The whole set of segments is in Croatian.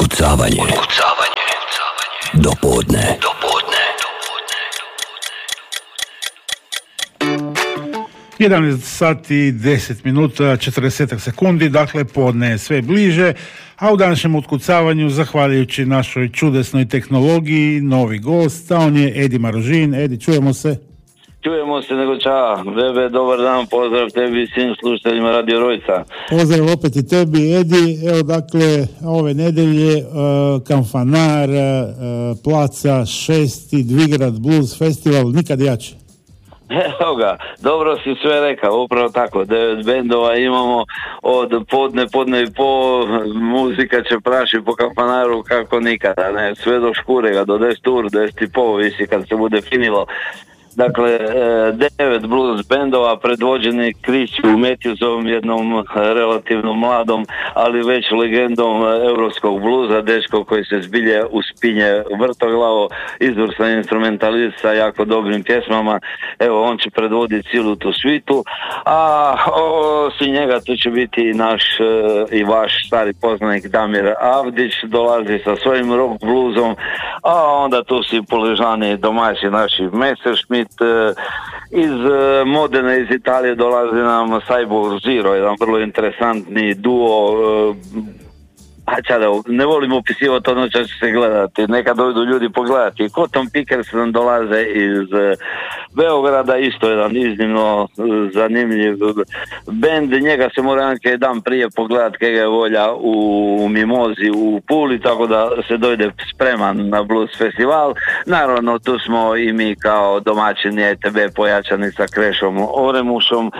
Otkucavanje. Do podne. 11 sati 10 minuta 40 sekundi, dakle podne je sve bliže, a u današnjem otkucavanju, zahvaljujući našoj čudesnoj tehnologiji, novi gost, a on je Edi Marožin. Edi, čujemo se? Čujemo se, nego ča. Bebe, dobar dan, pozdrav tebi i svim slušateljima Radio Rojca. Pozdrav opet i tebi, Edi. Evo, dakle, ove nedelje Kanfanar, placa 6. Dvigrad Blues Festival, nikad jače. Evo ga, dobro si sve rekao, upravo tako, 9 bendova imamo od podne i po, muzika će praši po Kanfanaru kako nikada, ne, sve do Škurega, do 10 ur, 10 i po, visi kad se bude finilo. Dakle, 9 blues bendova predvođeni Kriću Matthewsom, jednom relativno mladom, ali već legendom europskog bluza, dečko koji se zbilje uspinje vrtoglavo, izvrstan instrumentalist sa jako dobrim pjesmama. Evo, on će predvoditi cijelu tu svitu, a osim njega tu će biti naš i vaš stari poznanik Damir Avdić, dolazi sa svojim rock bluzom, a onda tu si poležani domaći naši Messerschmitt. Iz Modena, iz Italije dolazi nam Cyborg Zero, jedan vrlo interesantni duo. Ne volim opisivati ono što će se gledati, neka dojdu ljudi pogledati. Cotton Pickers nam dolaze iz Beograda, isto jedan iznimno zanimljiv bend, njega se mora neki dan prije pogledati kega je volja u Mimozi u Puli, tako da se dojde spreman na blues festival. Naravno, tu smo i mi kao domaćini ETB pojačani sa Krešom Oremušom,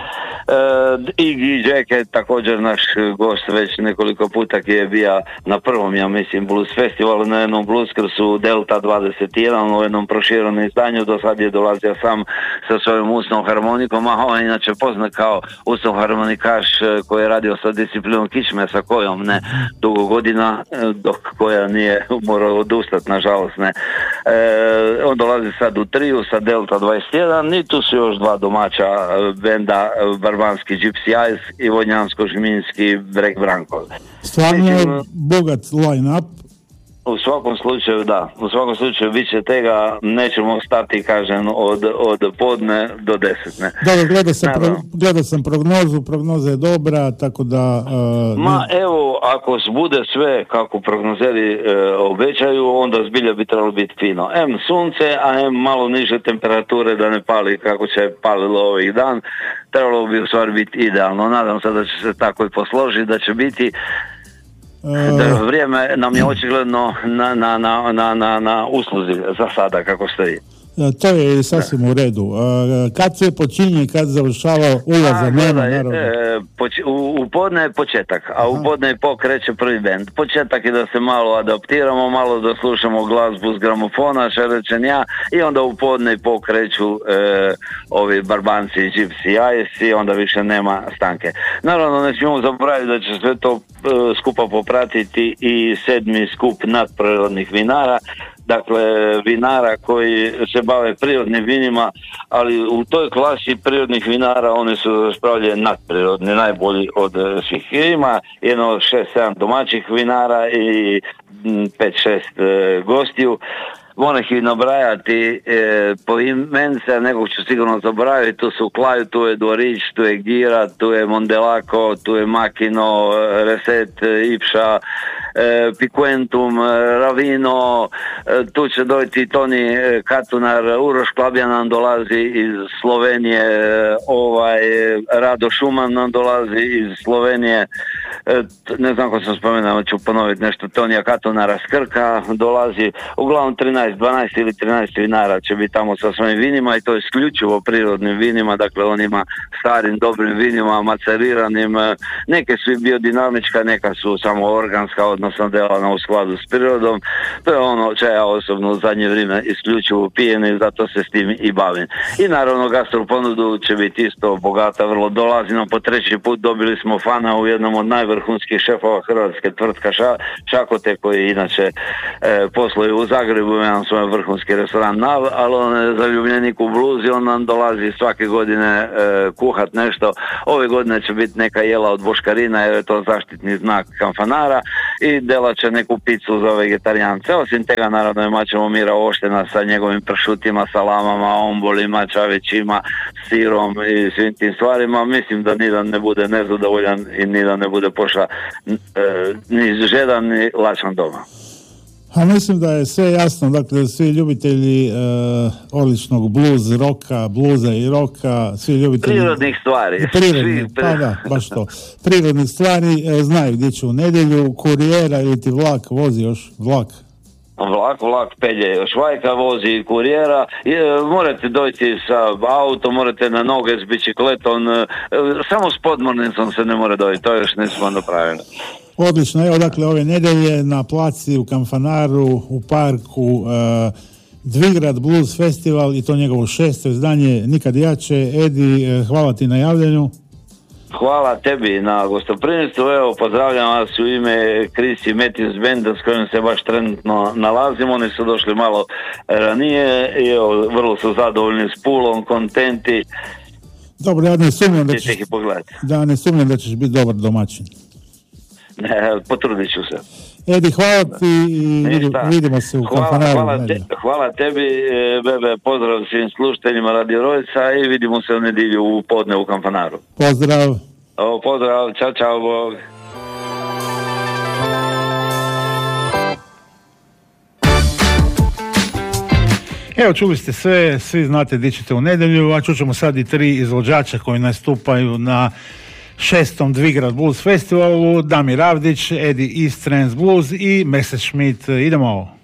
Iggy Jacket, također naš gost već nekoliko puta ki je bio na prvom, ja mislim, blues festivalu, na jednom blueskrsu Delta 21, u jednom proširenom izdanju. Do sad je dolazio sam sa svojom usnom harmonikom, a on inače poznat kao usno harmonikaš koji je radio sa disciplinom kičme, sa kojom ne dugo godina, dok koja nije morao odustati, nažalost ne. On dolazi sad u triju sa Delta 21 i tu su još dva domaća benda, barbanski Gypsy Eyes i vodnjansko-žminski Brek Branko. Stvarno bogat line-up. U svakom slučaju, da. U svakom slučaju bit će tega, nećemo stati, kažem, od podne do 10. Dobro, gledao sam prognozu, prognoza je dobra, tako da... Evo, ako bude sve kako prognozeri obećaju, onda zbilja bi trebalo biti fino. M sunce, a M malo niže temperature da ne pali kako će palilo ovih dan. Trebalo bi u stvari biti idealno. Nadam se da će se tako i posložiti, da će biti... Vrijeme nam je očigledno na usluzi za sada kako stoji. To je sasvim u redu. Kad sve počinje, kad završava ulaza, nema naravno. U podne je početak, a u podne i kreće prvi bend. Početak je da se malo adaptiramo, malo da slušamo glazbu s gramofona, šerečen ja, i onda u podne i kreću ovi barbanci i Gypsy Eyes i onda više nema stanke. Naravno, ne smijemo zaboraviti da će sve to skupa popratiti i 7. skup nadprirodnih vinara. Dakle, vinara koji se bave prirodnim vinima, ali u toj klasi prirodnih vinara oni su raspravljeni nadprirodni, najbolji od svih. Ima jedno 6-7 domaćih vinara i 5-6 gostiju. Moram ih nabrajati po imence, nekog ću sigurno zaboraviti. Tu su Klaju, tu je Dvorić, tu je Gira, tu je Mondelako, tu je Makino, Reset, Ipša, Piquentum, Ravino, tu će dojti Toni Katunar, Uroš Klabjan nam dolazi iz Slovenije, Rado Šuman nam dolazi iz Slovenije, ne znam ko sam spomenuo, ću ponoviti nešto, Tonija Katunara s Krka dolazi, uglavnom 12 ili 13 vinara će biti tamo sa svojim vinima i to isključivo prirodnim vinima, dakle on ima starim dobrim vinima, maceriranim, neke su biodinamička, neka su samo organska, odnosno delana u skladu s prirodom. To je ono što ja osobno u zadnje vrijeme isključivo pijem i zato se s tim i bavim. I naravno gastro ponudu će biti isto bogata, vrlo dolazi nam po treći put, dobili smo fana u jednom od najvrhunskih šefova hrvatske, tvrtka Šakote, koji inače posluje u Zagrebu, jedan svoj vrhunski restoran NAV, ali on je zaljubljenik u bluzi, on nam dolazi svake godine kuhat nešto. Ove godine će biti neka jela od boškarina jer je to zaštitni znak Kanfanara i delat će neku picu za vegetarijance. Osim tega naravno imat ćemo Mira Oštena sa njegovim pršutima, salamama, ombolima, čavećima, sirom i svim tim stvarima. Mislim da nijedan ne bude nezadovoljan i nijedan ne bude pošla ni žedan ni lačan doma. A mislim da je sve jasno, dakle svi ljubitelji odličnog bluza i roka, svi ljubitelji prirodnih stvari. Pa da, baš to. Prirodnih stvari znaju gdje će u nedjelju, kurijera ili ti vlak vozi još vlak. Vlak pelje, švajka vozi kurijera, morate doći sa autom, morate na noge s bicikletom, samo s podmornicom se ne mora doći, to još nismo napravili. Odlično, evo dakle ove nedjelje na placi u Kanfanaru, u parku, Dvigrad Blues Festival i to njegovo 6. izdanje, nikad jače. Edi, hvala ti na javljanju. Hvala tebi na gostoprimstvu, evo pozdravljam vas u ime Krisi Metis Benda s kojim se baš trenutno nalazimo, oni su došli malo ranije i evo, vrlo su zadovoljni s Pulom, kontenti. Dobro, ja ne sumnjam da ćeš biti dobar domaćin. Potrudit ću se. Edi, hvala ti i vidimo se u Kanfanaru. Hvala tebi, Bebe, pozdrav svim slušateljima Radio Rojca i vidimo se u nedjelju u podne u Kanfanaru. Pozdrav. Pozdrav, čao, Bog. Evo, čuli ste sve, svi znate gdje ćete u nedjelju, a čućemo sad i 3 izvođača koji nastupaju na 6. Dvigrad Blues Festivalu, Damir Avdić, Eddie East Trans Blues i Messerschmitt. Idemo ovo.